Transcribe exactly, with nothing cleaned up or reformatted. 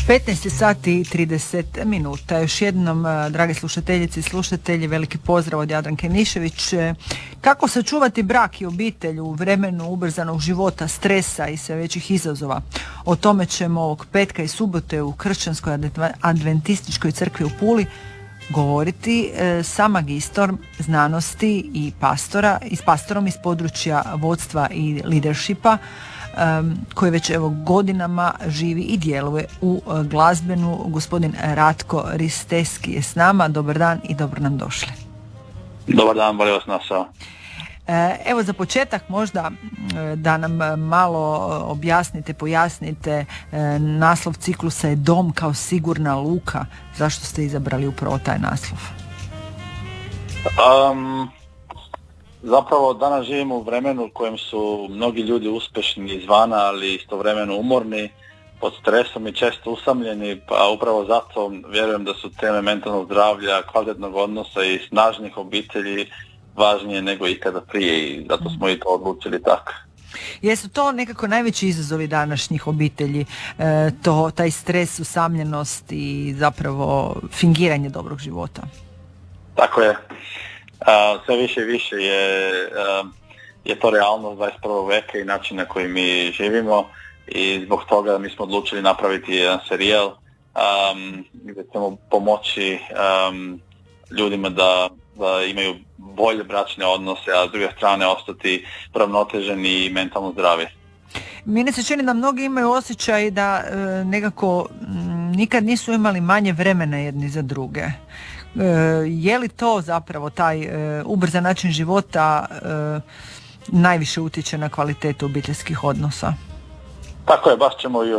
petnaest sati i trideset minuta. Još jednom, drage slušateljice i slušatelji, veliki pozdrav od Jadranke Nišević. Kako sačuvati brak i obitelj u vremenu ubrzanog života, stresa i sve većih izazova? O tome ćemo ovog petka i subote u Kršćanskoj adventističkoj crkvi u Puli govoriti sa magistorom znanosti i pastora, i s pastorom iz područja vodstva i leadershipa, koji već evo godinama živi i djeluje u glazbenu. Gospodin Ratko Risteski je s nama. Dobar dan i dobro nam došli. Dobar dan, bolje vas našao. Evo za početak možda da nam malo objasnite, pojasnite, naslov ciklusa je Dom kao sigurna luka. Zašto ste izabrali upravo taj naslov? Um, zapravo danas živimo u vremenu u kojem su mnogi ljudi uspješni izvana, ali istovremeno umorni, pod stresom i često usamljeni, pa upravo zato vjerujem da su teme mentalnog zdravlja, kvalitetnog odnosa i snažnih obitelji važnije nego ikada prije i zato smo i to odlučili tako. Jesu to nekako najveći izazovi današnjih obitelji, e, to, taj stres, usamljenost i zapravo fingiranje dobrog života? Tako je. A, sve više i više je, a, je to realnost dvadeset prvog veka i način na koji mi živimo i zbog toga mi smo odlučili napraviti jedan serijal um, gdje ćemo pomoći um, ljudima da da imaju bolje bračne odnose, a s druge strane ostati ravnoteženi i mentalno zdravi. Meni se čini da mnogi imaju osjećaj da e, nekako m, nikad nisu imali manje vremena jedni za druge. E, je li to zapravo taj e, ubrzan način života e, najviše utječe na kvalitetu obiteljskih odnosa? Tako je, baš ćemo i o